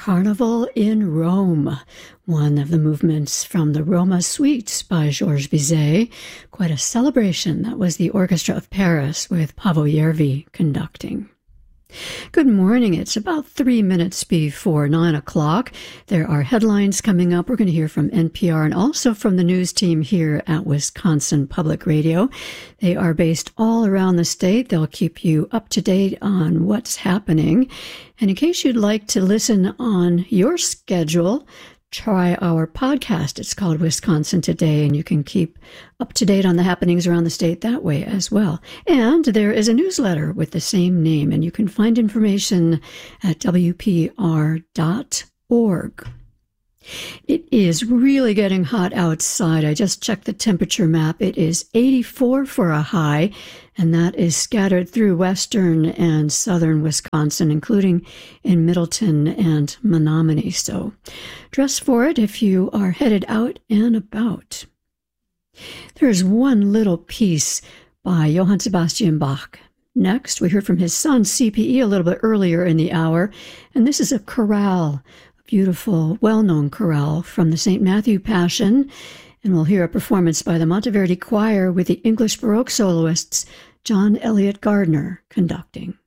Carnival in Rome, one of the movements from the Roma Suite by Georges Bizet. Quite a celebration. That was the Orchestra of Paris with Paavo Järvi conducting. Good morning. It's about 3 minutes before 9 o'clock. There are headlines coming up. We're going to hear from NPR and also from the news team here at Wisconsin Public Radio. They are based all around the state. They'll keep you up to date on what's happening. And in case you'd like to listen on your schedule, try our podcast. It's called Wisconsin Today, and you can keep up to date on the happenings around the state that way as well. And there is a newsletter with the same name, and you can find information at WPR.org. It is really getting hot outside. I just checked the temperature map. It is 84 for a high, and that is scattered through western and southern Wisconsin, including in Middleton and Menominee. So dress for it if you are headed out and about. There's one little piece by Johann Sebastian Bach. Next, we heard from his son, CPE, a little bit earlier in the hour, and this is a chorale. Beautiful, well-known chorale from the St. Matthew Passion, and we'll hear a performance by the Monteverdi Choir with the English Baroque soloists John Eliot Gardner conducting.